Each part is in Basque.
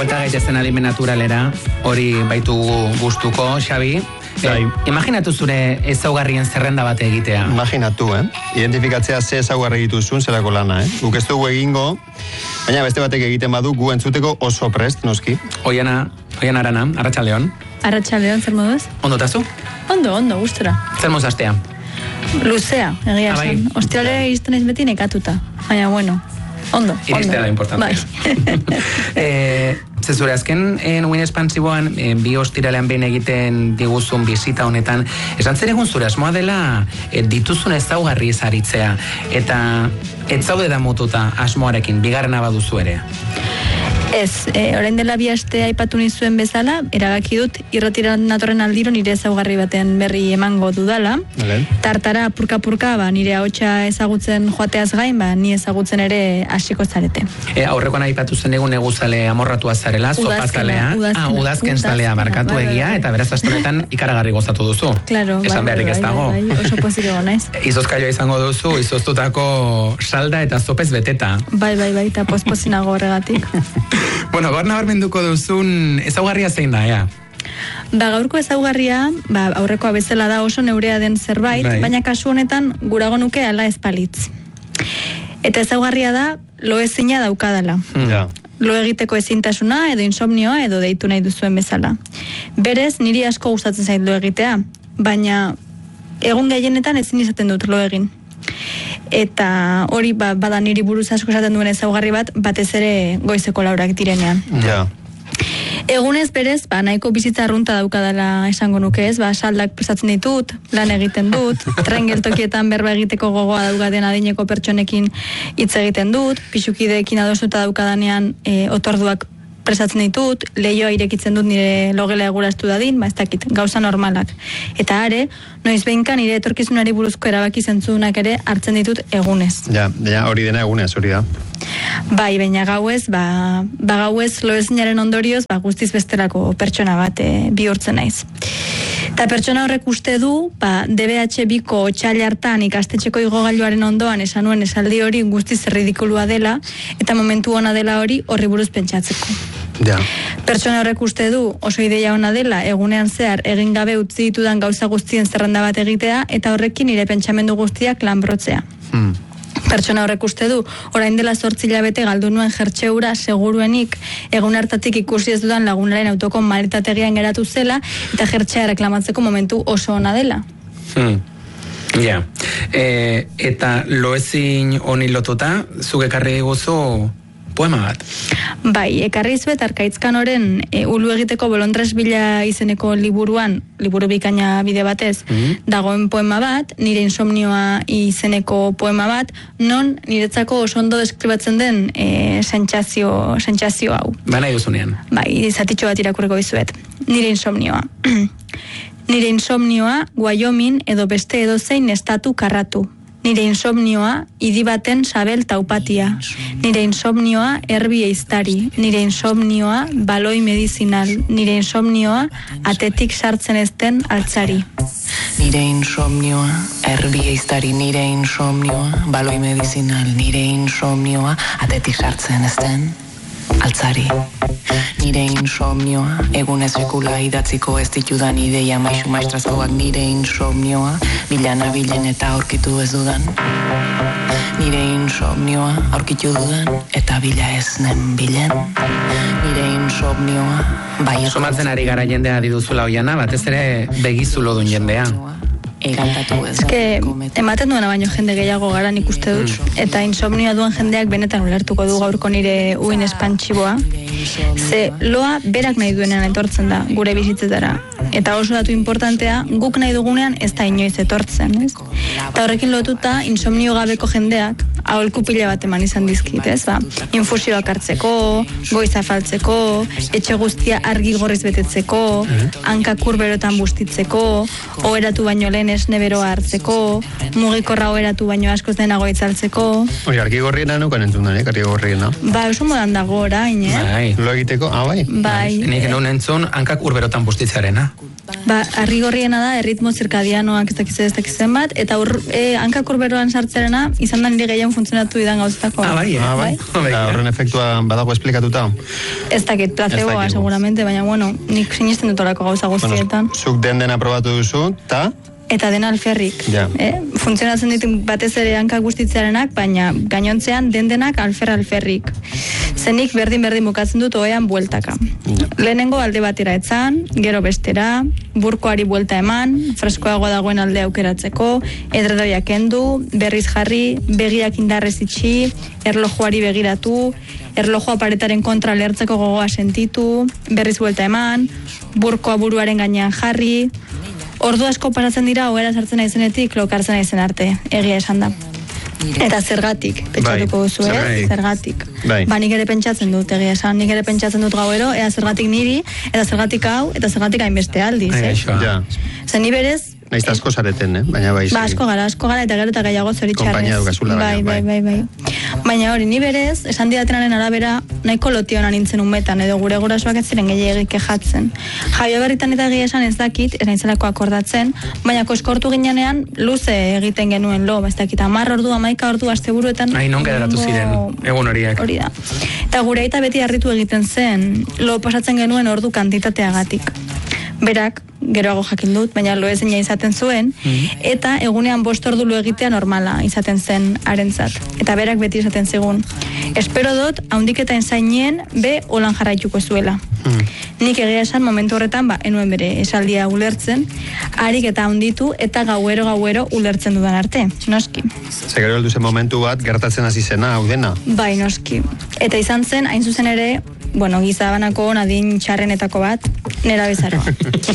Buelta gaitezen adimen naturalera, hori baitu gustuko, Xabi. Imaginatu zure ezaugarrien zerrenda bat egitea. Imaginatu, Identifikatzea ze ezaugarri dituzun zerako lana, Guk ez dugu egingo, baina beste batek egiten badu gu entzuteko oso prest, noski. Oiana Arana, Arratsaldeon. Arratsaldeon, zer moduz? Ondo tazu? Ondo, gustura. Zer moz astea? Luzea, egia zen. Ostiralera izten ez beti nekatuta. Baina, bueno, ondo. Iristea da importantea. Bai. Zezure, azken nuen espansiboan, bi ostiralean behin egiten diguzun bizita honetan, esan zer egun zure asmoa dela dituzun ezaugarri ezaritzea, eta ez zaude da mututa asmoarekin, bigarrena baduzu ere? Ez, orain dela bi aste aipatu nizuen bezala, erabaki dut irratira natorren aldiro nire ezaugarri baten berri emango dudala. Tartara purka-purka, nire ahotsa ezagutzen joateaz gain, ni ezagutzen ere hasiko zarete. Aurrekoan aipatu zen egun eguzale amorratua zarela, sopazalea, udazken zalea markatu egia, eta beraz astonetan ikaragarri gozatu duzu. Claro, esan beharrik ez dago. Oso pozitibo naiz. Izozkailua izango duzu, izoztutako salda eta zopez beteta. Bai, eta pospozinago horregatik. Bueno, gaur nabarmenduko duzun ezaugarria zein da, ea? Gaurko ezaugarria, aurrekoa bezala da oso neurea den zerbait, baina kasu honetan gurago nuke ala ezpalitz. Eta ezaugarria da, lo ezina daukadala. Lo egiteko ezintasuna, edo insomnioa, edo deitu nahi duzuen bezala. Berez, niri asko gustatzen zait lo egitea, baina egun gehienetan ezin izaten dut lo egin. Eta hori bada niri buruz asko esaten duen ezaugarri bat, batez ere goizeko laurak direnean. Egunez berez, nahiko bizitza arrunta daukadala esango nuke ez, saldak prestatzen ditut, lan egiten dut, tren geltokietan berba egiteko gogoa daukaten adineko pertsonekin hitz egiten dut, pixukideekin adostuta daukadanean otorduak prestatzen ditut, lehioa irekitzen dut nire logela egurastu dadin, ez dakit, gauza normalak. Eta are, noiz behinka nire etorkizunari buruzko erabaki zentzunak ere hartzen ditut egunez. Hori dena egunez, hori da. Bai, baina gauez, gauez lo ezinaren ondorioz, guztiz bestelako pertsona bat bihurtzen naiz. Eta pertsona horrek uste du, DBH-biko otsail hartan ikastetxeko igogailuaren ondoan esan nuen esaldi hori guztiz erridikulua dela, eta momentu ona dela horri buruz pentsatzeko. Pertsona horrek uste du oso ideia ona dela egunean zehar egin gabe utzi ditudan gauza guztien zerrenda bat egitea, eta horrekin nire pentsamendu guztiak lanbrotzea. Pertsona horrek uste du, orain dela 8 hilabete galdu nuen jertxeura seguruenik egun hartatik ikusi ez dudan lagunaren autoko maletategian geratu zela eta jertxea reklamatzeko momentu oso ona dela. Eta lo ezin honi lotuta, zuk ekarri guzu poema bat. Bai, ekarri izuet Arkaitzkan oren ulu egiteko bolondres bila izeneko liburuan, liburu bikaina bide batez, dagoen poema bat, nire insomnioa izeneko poema bat, non niretzako oso ondo deskribatzen den sentsazio hau. Nahi duzunean. Bai, zatitxo bat irakurriko dizuet. Nire insomnioa. Nire insomnioa, Wyoming edo beste edozein estatu karratu. Nire insomnioa, idi baten sabel taupatia. Nire insomnioa, erbi eiztari. Nire insomnioa, baloi medizinal. Nire insomnioa, atetik sartzen ezten altzari. Nire insomnioa, erbi eiztari. Nire insomnioa, baloi medizinal. Nire insomnioa, atetik sartzen ezten altzari. Nire insomnioa, egun ez sekula idatziko ez ditudan ideia maisu maestrazkoak. Nire insomnioa, bilen eta aurkitu ez dudan. Nire insomnioa, aurkitu dudan eta bila ez nen bilen. Nire insomnioa, bai... Somatzen ari gara jendea diduzula Oiana, batez ere begizulo duen jendea. Ematen duena baino jende gehiago gara nik uste dut, eta insomnioa duen jendeak benetan ulertuko du gaurko nire uin espantxiboa. Ze loa berak nahi duenean etortzen da gure bizitzetara. Eta oso datu importantea, guk nahi dugunean ez da inoiz etortzen. Eta horrekin lotuta, insomnio gabeko jendeak aholku pila bat eman izan dizkit, infusioak hartzeko, goiz afaltzeko, etxe guztia argi gorriz betetzeko, hankak kurberotan bustitzeko, oheratu baino lehen esne beroa hartzeko, mugikorra eratu baino askoz denago itzaltzeko. Argi gorriena nukan entzun da, argi gorriena. Ba, oso modan dago orain, Bai. Lo egiteko, bai? Bai. Nik nuen entzun, hankak urberotan bustitzarena. Ba, argi gorriena da, erritmo zirkadianoak ez dakizen bat, eta hankak urberoan sartzerena, izan da nire gehien funtzionatu idan gauzetako. Bai. Horren efektua badago esplikatuta? Ez dakit, placeboa, seguramente, baina, bueno, nik sinisten dutorako gauza guztietan. Zuk den aprobatu duzu, eta dena alferrik. Ja. Funtzionatzen ditu batez ere hankak guztitzarenak, baina gainontzean denak alferrik. Zenik berdin bukatzen dut oean bueltaka. Ja. Lehenengo alde batera etzan, gero bestera, burkoari buelta eman, freskoago dagoen alde aukeratzeko, edredoiak kendu, berriz jarri, begiak indarrez itxi, erlojuari begiratu, erlojua paretaren kontra lertzeko gogoa sentitu, berriz buelta eman, burkoa buruaren gainean jarri. Ordu asko pasatzen dira hogera sartzen naizenetik lokartzen naizen arte, egia esan da. Eta zergatik, pentsatuko duzu, zergatik. Ba, nik ere pentsatzen dut, egia esan, nik ere pentsatzen dut gauero, ea zergatik niri, eta zergatik hau, eta zergatik hainbeste aldiz, Zer ni berez, naiz asko zareten, baina bai. Ba, asko gara, eta gero eta gehiago zoritxarrez. Kompainia dukazula bai. Baina hori, ni berez, esan didatenaren arabera, nahiko lotionan nintzen unmetan, edo gure gurasoak ez ziren gehiagik kejatzen. Jaio berritan eta egia esan ez dakit, ez nahizelako akordatzen, baina koskortu ginean luze egiten genuen lo, ez dakit, 10 ordu, 11 ordu, asteburuetan. Non geratu ziren, egun horiak. Hori da. Eta gure aita beti harritu egiten zen, lo pasatzen genuen ordu kantitateagatik. Berak, geroago jakin dut, baina lo ezina izaten zuen, eta egunean 5 ordu lo egitea normala izaten zen harentzat. Eta berak beti izaten zigun. Espero dut, haundik eta enzainien, holan jarraituko zuela. Nik egia esan momentu horretan, enuen bere esaldia ulertzen, harik eta haunditu, eta gauero ulertzen dudan arte, noski. Zegero heldu zen momentu bat, gertatzen hasi zena, hau dena? Bai, noski. Eta izan zen, hain zuzen ere, gizabanako nadin txarrenetako bat, nerabezaroan.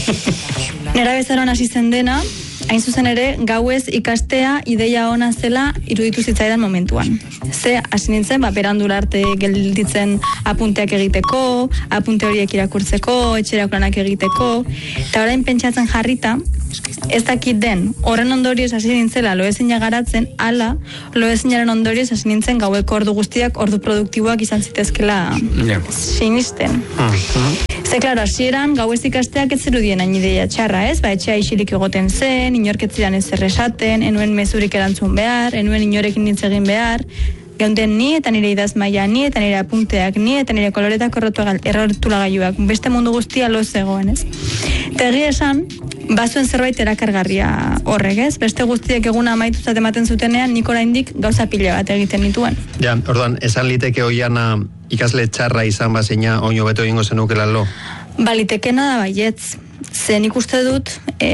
Nerabezaroan hasi zen dena, hain zuzen ere, gauez ikastea ideia ona zela iruditu zitzaidan momentuan. Ze, hasi nintzen, berandura arte gelditzen apunteak egiteko, apunte horiek irakurtzeko, etxerak lanak egiteko, eta orain pentsatzen jarrita, ez dakit den, horren ondorioz hasi nintzela loezina garatzen, ala, loezinaren ondorioz hasi nintzen gaueko ordu guztiak, ordu produktiboak izan zitezkela sinisten. Ze, klaro, hasieran gauez ikasteak ez zerudien hain ideia txarra, ez? Etxea isilik egoten zen, inorketzidan ez erresaten, enuen mezurik erantzun behar, enuen inorekin hitz egin behar, geunden ni eta nire idazmaia, ni eta nire apunteak, ni eta nire koloretak errortulagailuak, beste mundu guztia lo zegoen, ez? Eta egia esan, bazuen zerbait erakargarria horrek, ez? Beste guztiek eguna amaitutzat ematen zutenean, nik oraindik gauza pila bat egiten nituen. Ja, orduan, esan liteke hoiana ikasle txarra izan bazeina oino beto egingo zenukela lo? Balitekena da baietz. Ze nik uste dut,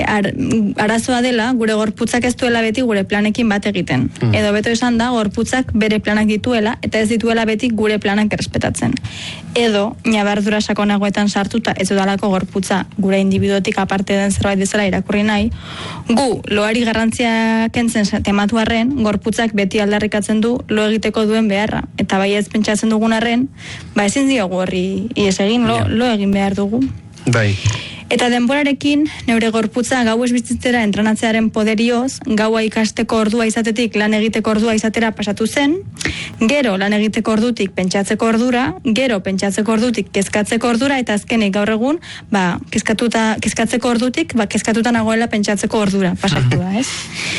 arazoa dela, gure gorputzak ez duela beti gure planekin bat egiten. Edo beto esan da, gorputzak bere planak dituela, eta ez dituela beti gure planak errespetatzen. Edo, nabardura sakonagoetan sartuta, ez dudalako gorputza gure individuotik aparte den zerbait bezala irakurri nahi, gu, loari garrantzia kentzen tematu arren, gorputzak beti aldarrikatzen du lo egiteko duen beharra. Eta bai ez pentsatzen dugun arren, ezin diogu horri ies egin, lo egin behar dugu. Bai. Eta denborarekin, neure gorputza gau ez bizitzera entrenatzearen poderioz, gaua ikasteko ordua izatetik lan egiteko ordua izatera pasatu zen, gero lan egiteko ordutik pentsatzeko ordura, gero pentsatzeko ordutik kezkatzeko ordura, eta azkenik gaur egun, kezkatzeko ordutik, kezkatuta nagoela pentsatzeko ordura pasatu da, ez?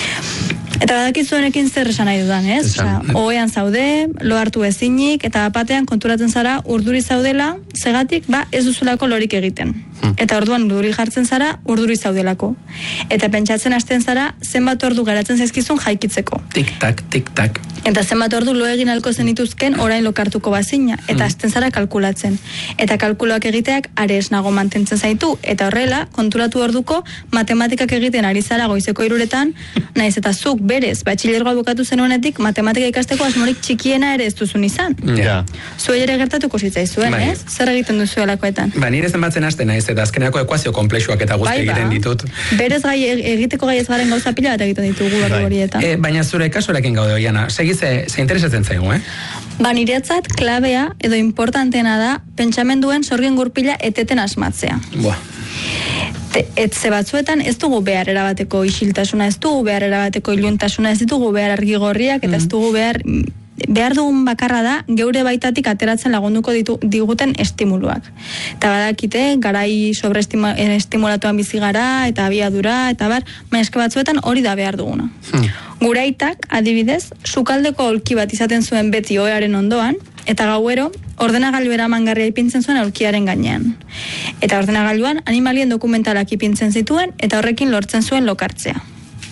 Eta badakizu honekin zer esan nahi dudan, ez? Ohean zaude, lo hartu ezinik, eta batean konturatzen zara urduri zaudela, zegatik, ez duzulako lorik egiten. Eta orduan urduri jartzen zara, urduri zaudelako. Eta pentsatzen hasten zara, zenbat ordu garatzen zaizkizun jaikitzeko. Tik-tak, tik-tak. Eta zenbat ordu lo egin alko zenituzken orain lokartuko bazina. Eta hasten zara kalkulatzen. Eta kalkuloak egiteak are esnago mantentzen zaitu. Eta horrela, konturatu orduko, matematikak egiten ari zara goizeko 3:00, naiz eta zuk berez, batxilergoa bukatu zenuenetik, matematika ikasteko asmorik txikiena ere ez duzun izan. Zuei ere gertatuko zitzaizuen, ez? Zer egiten duzuelakoetan? Nire zenbatzen hasten naiz, eta azkeneako ekuazio komplexuak eta guzti egiten ditut. Berez egiteko gai ez garen gauza pila bat egiten ditugu berri horietan. Baina zure kasuarekin gaude Oiana, segi ze interesatzen zaigu, Niretzat klabea edo importantena da pentsamenduen sorgin gurpila eteten asmatzea. Etze batzuetan ez dugu behar erabateko isiltasuna, ez dugu behar erabateko iluntasuna, ez ditugu behar argigorriak, eta ez dugu behar dugun bakarra da, geure baitatik ateratzen lagunduko diguten estimuluak. Eta badakite, garai sobreestimulatuan bizi gara, eta abiadura, eta baina eske batzuetan hori da behar duguna. Gure aitak, adibidez, sukaldeko aulki bat izaten zuen beti ohearen ondoan, eta gauero, ordenagailu eramangarria ipintzen zuen aulkiaren gainean. Eta ordenagailuan animalien dokumentalak ipintzen zituen, eta horrekin lortzen zuen lokartzea.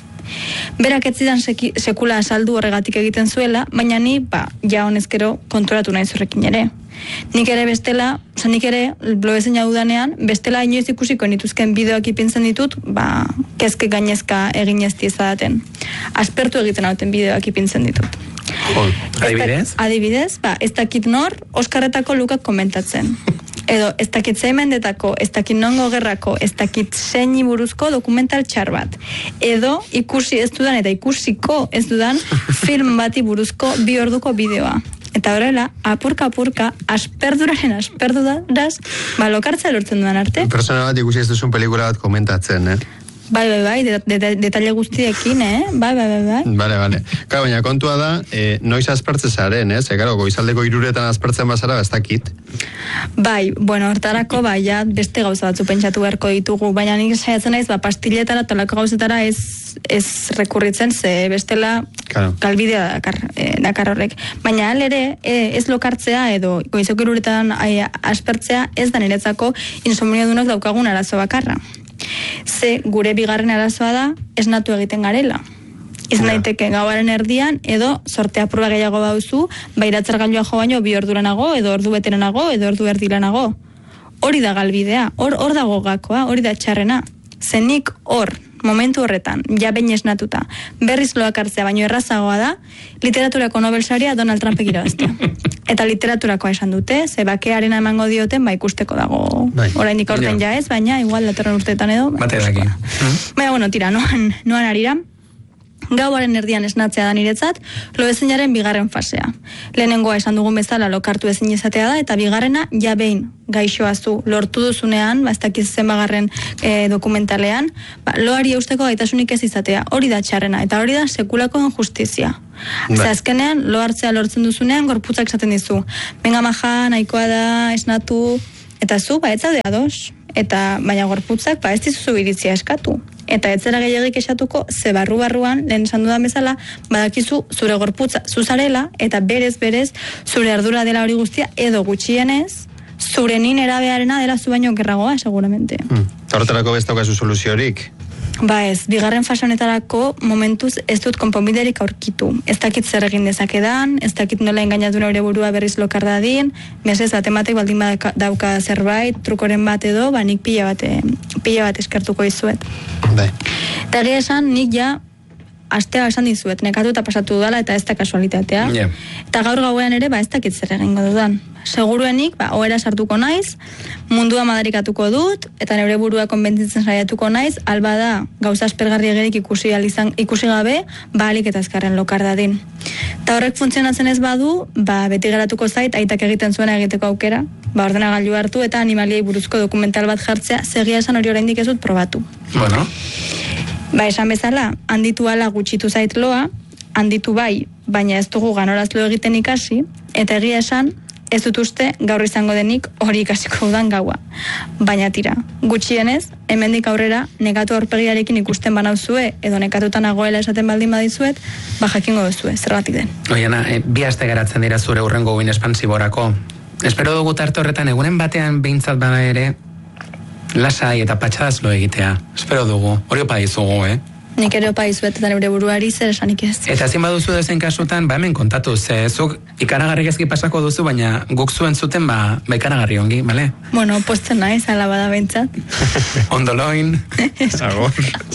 Berak ez zidan sekula asaldu horregatik egiten zuela, baina ni, ja honezkero konturatu nahi horrekin ere. Nik ere blogezen jaudanean, bestela inoiz ikusiko nituzken bideoak ipintzen ditut, kezke gainezka egin ez diezaten. Aspertu egiten hauten bideoak ipintzen ditut. Adibidez? Adibidez, ez dakit nor, Oskarretako lukak komentatzen. Edo, ez dakit zeimendetako, ez dakit nongo gerrako, ez dakit zeini buruzko dokumental txar bat. Edo, ikusi ez dudan eta ikusiko ez dudan film bati buruzko 2 orduko bideoa. Eta horrela, apurka, asperduraz, lokartza lortzen dudan arte. Persona bat ikusi ez duzun pelikula bat komentatzen, Bai, detalle guztiekin, Bai. Bale. Ka, baina kontua da, noiz aspertze zaren, Karo, goizaldeko 3 aspertzen bazara, ez dakit. Bai, hortarako, ja, beste gauza batzu pentsatu beharko ditugu, baina nik saiatzen naiz, pastilletara, talako gauzetara ez rekurritzen, ze bestela galbidea dakar horrek. Baina ere, ez lokartzea edo goizeko 3 aspertzea ez da niretzako insomnio dunok daukagun arazo bakarra. Ze gure bigarren arazoa da esnatu egiten garela. Izan daiteke gauaren erdian edo sortea proba gehiago bauzu, iratzargailua jo baino 2 orduranago edo ordu beteranago edo ordu erdilanago. Hori da galbidea, hor dago gakoa, hori da txarrena. Zenik hor, momentu horretan, ja behin esnatuta, berriz loak hartzea baino errazagoa da, literaturako Nobel saria Donald Trumpek irabaztea. Eta literaturakoa esan dute, ze bakearen emango dioten, ikusteko dago. Oraindik aurten ja ez, baina igual datorren urteetan edo. Bate daki. Baina, tira, noan arira. Gauaren erdian esnatzea da niretzat, loezinaren bigarren fasea. Lehenengoa esan dugun bezala lokartu ezin izatea da, eta bigarrena ja behin gaixoazu lortu duzunean, ez dakiz zenbagarren dokumentalean, loari eusteko gaitasunik ez izatea, hori da txarrena, eta hori da sekulako injustizia. Azkenean, lo hartzea lortzen duzunean, gorputzak esaten dizu. Benga maja, nahikoa da, esnatu, eta zu, ez zaude ados. Eta, baina gorputzak, ez dizuzu iritzia eskatu. Eta ez zera gehiagik esatuko, ze barruan, lehen esan dudan bezala, badakizu zure gorputza zuzarela, eta berez, zure ardura dela hori guztia, edo gutxienez, zure nin erabearena dela zu baino gerragoa, seguramente. Horretarako bestaukazu soluziorik? Ez, bigarren fase honetarako momentuz ez dut konponbiderik aurkitu. Ez dakit zer egin dezakedan, ez dakit nola engainatu neure burua berriz lokar dadin, mesez batematek baldin dauka zerbait, trukoren bat edo, nik pila bat eskertuko izuet. Eta egia esan, nik ja astea esan dizuet, nekatu eta pasatu dudala eta ez da kasualitatea. Eta gaur gauean ere, ez dakit zer egingo dudan. Seguruenik, ohera sartuko naiz, mundua madarikatuko dut, eta neure burua konbentzitzen saiatuko naiz, alba da gauza aspergarri egerik ikusi gabe, alik eta azkarren lokar dadin. Eta horrek funtzionatzen ez badu, beti geratuko zait, aitak egiten zuena egiteko aukera, ordenagailu hartu eta animaliei buruzko dokumental bat jartzea, segia esan hori oraindik ez dut probatu. Esan bezala, handitu ala gutxitu zait loa, handitu baina ez dugu ganorazlo egiten ikasi, eta egia esan, ez dut uste gaur izango denik hori ikasiko dudan gaua. Baina tira, gutxienez, hemendik aurrera nekatu aurpegiarekin ikusten banauzue, edo nekatutan nagoela esaten baldin badizuet, jakingo duzue, zergatik den. Oiana, 2 aste geratzen dira zure hurrengo uin espansiborako. Espero dugu tarte horretan egunen batean behintzat bada ere, lasai eta patxadaz lo egitea. Espero dugu, hori opa dizugu, Nik ere opa dizuet eta neure buruari zer esanik ez. Eta zin baduzu dezen kasutan, hemen kontatu, zuk ikaragarri gezki pasako duzu, baina guk zuen zuten, ikaragarri ongi, bale? Posten naiz, ala bada behintzat. Ondoloin. Agor.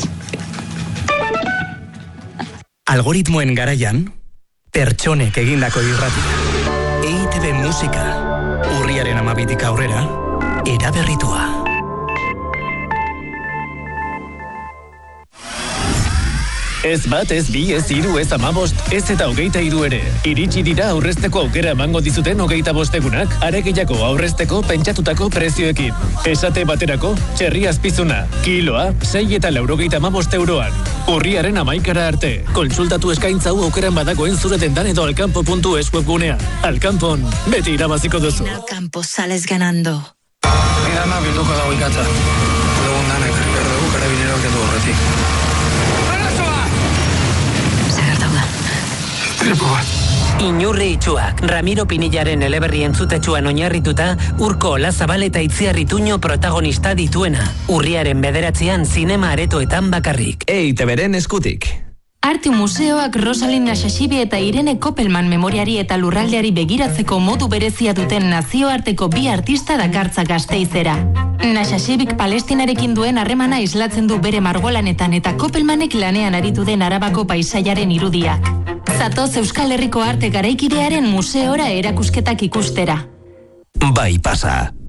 Algoritmoen garaian, pertsonek egindako irratia. EITB musika, urriaren 12 aurrera, Ez bat, ez bi, ez 3, ez 15, ez eta 23 ere. Iritsi dira aurrezteko aukera emango dizuten 25 egunak, aregeiako aurrezteko pentsatutako prezioekin. Esate baterako, txerri azpizuna, kiloa, 6 eta 95 euroan. Urriaren 11 arte. Kontsultatu eskaintza hau aukeran badagoen zure dendan edo alkampo.es webgunea. Alkampon, beti irabaziko duzu. En Alkampo sales ganando. Mira, no, bilduko dago ikatza. Dugun danek, berdugu karabineroak edu horretik. Inurri itxuak, Ramiro Pinillaren eleberri entzutetsuan oinarrituta, Urko Olazabal eta Itziar Ituño protagonista dituena. Urriaren 9an zinema aretoetan bakarrik. EITB-ren eskutik. Arte Museoak Rosalind Nashashibi eta Irene Koppelman memoriari eta lurraldeari begiratzeko modu berezia duten nazioarteko bi artista dakartza Gasteizera. Nashashibik Palestinarekin duen harremana islatzen du bere margolanetan eta Koppelmanek lanean aritu den Arabako paisaiaren irudiak. Zatoz Euskal Herriko arte garaikidearen museora erakusketak ikustera. Bai pasa.